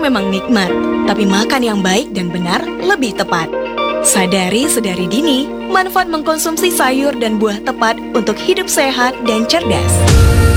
memang nikmat, tapi makan yang baik dan benar lebih tepat. Sadari sedari dini manfaat mengkonsumsi sayur dan buah tepat untuk hidup sehat dan cerdas.